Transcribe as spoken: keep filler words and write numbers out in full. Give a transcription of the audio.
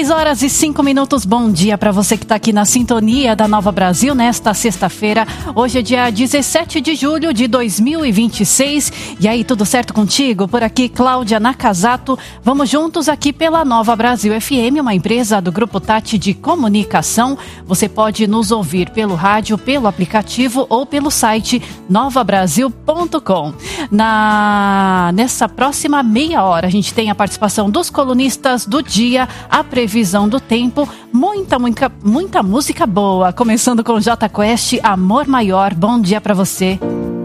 seis horas e cinco minutos, bom dia para você que está aqui na sintonia da Nova Brasil nesta sexta-feira. Hoje é dia dezessete de julho de dois mil e vinte e seis. E aí, tudo certo contigo? Por aqui, Cláudia Nakazato. Vamos juntos aqui pela Nova Brasil F M, uma empresa do Grupo Tati de Comunicação. Você pode nos ouvir pelo rádio, pelo aplicativo ou pelo site nova brasil ponto com. Na... Nessa próxima meia hora, a gente tem a participação dos colunistas do dia, a previsão do tempo, muita, muita, muita música boa. Começando com Jota Quest, Amor Maior. Bom dia para você.